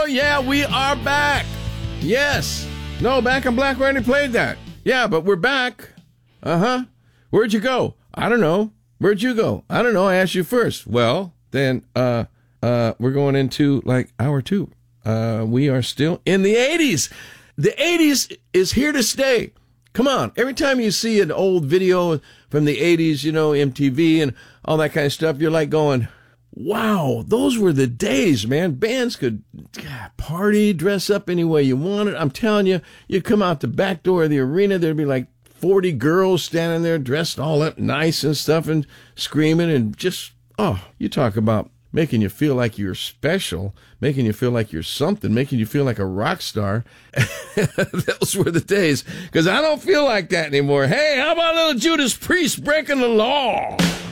yeah, we are back. Yes. No, Back in Black, we already played that. Yeah, but we're back. Uh-huh. Where'd you go? I don't know. Where'd you go? I don't know. I asked you first. Well, then, we're going into, like, hour 2. We are still in the 80s. The 80s is here to stay. Come on. Every time you see an old video from the 80s, you know, MTV and all that kind of stuff, you're like going, wow, those were the days, man. Bands could party, dress up any way you wanted. I'm telling you, you come out the back door of the arena, there'd be like 40 girls standing there dressed all up nice and stuff and screaming and just, oh, you talk about making you feel like you're special, making you feel like you're something, making you feel like a rock star. Those were the days, because I don't feel like that anymore. Hey, how about a little Judas Priest breaking the law?